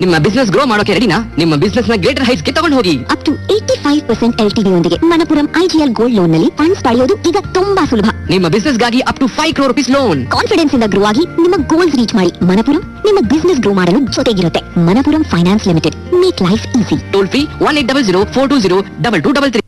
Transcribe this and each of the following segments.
ನಿಮ್ಮ business grow ಮಾಡೋಕೆ ರೆಡಿನಾ? ನಿಮ್ಮ ಬಿಸ್ನೆಸ್ ನ ಗ್ರೇಟರ್ ಹೈಟ್ಸ್ ಗೆ ತಗೊಂಡು ಹೋಗಿ. ಅಪ್ ಟು 85% LTV ಯೊಂದಿಗೆ ಮಣಪುರಂ IGL ಗೋಲ್ಡ್ ಲೋನ್ ನಲ್ಲಿ ಫಂಡ್ಸ್ ಪಡೆಯೋದು ಈಗ ತುಂಬಾ ಸುಲಭ. ನಿಮ್ಮ ಬಿಸ್ನೆಸ್ ಗಾಗಿ up to 5 crore rupees loan. Confidence ಇಂದ ಗ್ರೋ ಆಗಿ ನಿಮ್ಮ ಗೋಲ್ಸ್ ರೀಚ್ ಮಾಡಿ. ಮಣಪುರಂ ನಿಮ್ಮ ಬಿಸ್ನೆಸ್ ಗ್ರೋ ಮಾಡಲು ಜೊತೆಗಿರುತ್ತೆ. Manappuram finance limited, make life easy. Toll free 1800 420 2233.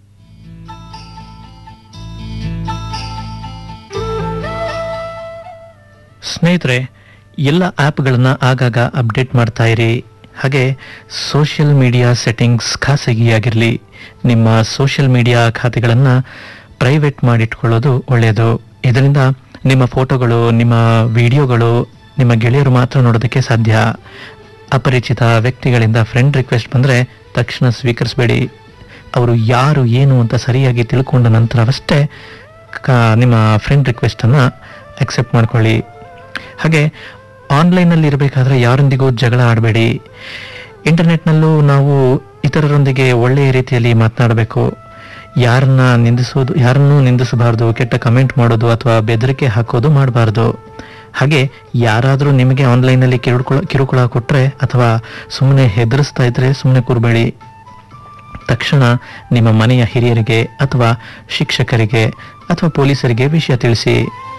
ಸ್ನೇಹಿತರೆ, ಎಲ್ಲ ಆ್ಯಪ್ಗಳನ್ನು ಆಗಾಗ ಅಪ್ಡೇಟ್ ಮಾಡ್ತಾ ಇರಿ. ಹಾಗೆ ಸೋಷಿಯಲ್ ಮೀಡಿಯಾ ಸೆಟ್ಟಿಂಗ್ಸ್ ಖಾಸಗಿಯಾಗಿರಲಿ. ನಿಮ್ಮ ಸೋಷಿಯಲ್ ಮೀಡಿಯಾ ಖಾತೆಗಳನ್ನು ಪ್ರೈವೇಟ್ ಮಾಡಿಟ್ಕೊಳ್ಳೋದು ಒಳ್ಳೆಯದು. ಇದರಿಂದ ನಿಮ್ಮ ಫೋಟೋಗಳು, ನಿಮ್ಮ ವಿಡಿಯೋಗಳು ನಿಮ್ಮ ಗೆಳೆಯರು ಮಾತ್ರ ನೋಡೋದಕ್ಕೆ ಸಾಧ್ಯ. ಅಪರಿಚಿತ ವ್ಯಕ್ತಿಗಳಿಂದ ಫ್ರೆಂಡ್ ರಿಕ್ವೆಸ್ಟ್ ಬಂದರೆ ತಕ್ಷಣ ಸ್ವೀಕರಿಸಬೇಡಿ. ಅವರು ಯಾರು ಏನು ಅಂತ ಸರಿಯಾಗಿ ತಿಳ್ಕೊಂಡ ನಂತರವಷ್ಟೇ ನಿಮ್ಮ ಫ್ರೆಂಡ್ ರಿಕ್ವೆಸ್ಟನ್ನು ಅಕ್ಸೆಪ್ಟ್ ಮಾಡ್ಕೊಳ್ಳಿ. ಹಾಗೆ ಆನ್ಲೈನಲ್ಲಿ ಇರಬೇಕಾದ್ರೆ ಯಾರೊಂದಿಗೂ ಜಗಳ ಆಡಬೇಡಿ. ಇಂಟರ್ನೆಟ್ನಲ್ಲೂ ನಾವು ಇತರರೊಂದಿಗೆ ಒಳ್ಳೆಯ ರೀತಿಯಲ್ಲಿ ಮಾತನಾಡಬೇಕು. ಯಾರನ್ನೂ ನಿಂದಿಸಬಾರ್ದು, ಕೆಟ್ಟ ಕಮೆಂಟ್ ಮಾಡೋದು ಅಥವಾ ಬೆದರಿಕೆ ಹಾಕೋದು ಮಾಡಬಾರ್ದು. ಹಾಗೆ ಯಾರಾದರೂ ನಿಮಗೆ ಆನ್ಲೈನಲ್ಲಿ ಕಿರುಕುಳ ಕೊಟ್ಟರೆ ಅಥವಾ ಸುಮ್ಮನೆ ಹೆದರಿಸ್ತಾ ಇದ್ರೆ ಸುಮ್ಮನೆ ಕೂರಬೇಡಿ. ತಕ್ಷಣ ನಿಮ್ಮ ಮನೆಯ ಹಿರಿಯರಿಗೆ ಅಥವಾ ಶಿಕ್ಷಕರಿಗೆ ಅಥವಾ ಪೊಲೀಸರಿಗೆ ವಿಷಯ ತಿಳಿಸಿ.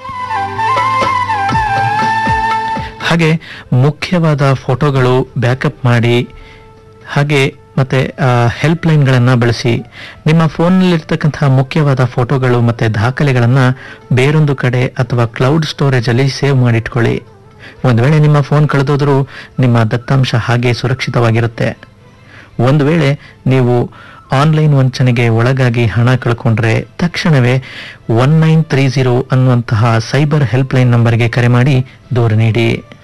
ಹಾಗೆ ಮುಖ್ಯವಾದ ಫೋಟೋಗಳು ಬ್ಯಾಕಪ್ ಮಾಡಿ. ಹಾಗೆ ಮತ್ತೆ ಹೆಲ್ಪ್ ಲೈನ್ಗಳನ್ನು ಬಳಸಿ. ನಿಮ್ಮ ಫೋನ್ನಲ್ಲಿರ್ತಕ್ಕಂತಹ ಮುಖ್ಯವಾದ ಫೋಟೋಗಳು ಮತ್ತು ದಾಖಲೆಗಳನ್ನು ಬೇರೊಂದು ಕಡೆ ಅಥವಾ ಕ್ಲೌಡ್ ಸ್ಟೋರೇಜಲ್ಲಿ ಸೇವ್ ಮಾಡಿಟ್ಕೊಳ್ಳಿ. ಒಂದು ವೇಳೆ ನಿಮ್ಮ ಫೋನ್ ಕಳೆದೋದ್ರೂ ನಿಮ್ಮ ದತ್ತಾಂಶ ಹಾಗೆ ಸುರಕ್ಷಿತವಾಗಿರುತ್ತೆ. ಒಂದು ವೇಳೆ ನೀವು ಆನ್ಲೈನ್ ವಂಚನೆಗೆ ಒಳಗಾಗಿ ಹಣ ಕಳ್ಕೊಂಡ್ರೆ ತಕ್ಷಣವೇ 1930 ಅನ್ನುವಂತಹ ಸೈಬರ್ ಹೆಲ್ಪ್ ಲೈನ್ ನಂಬರ್ಗೆ ಕರೆ ಮಾಡಿ ದೂರು ನೀಡಿ.